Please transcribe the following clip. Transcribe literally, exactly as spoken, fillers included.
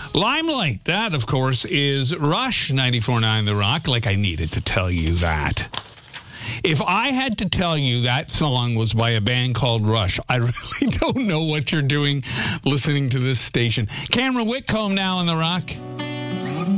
Limelight, that, of course, is Rush, ninety-four point nine The Rock, like I needed to tell you that. If I had to tell you that song was by a band called Rush, I really don't know what you're doing listening to this station. Cameron Whitcomb now on The Rock.